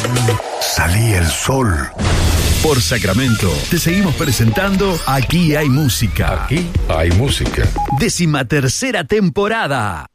Salí el sol. Por Sacramento, te seguimos presentando Aquí hay música. Aquí hay música. 13ª temporada.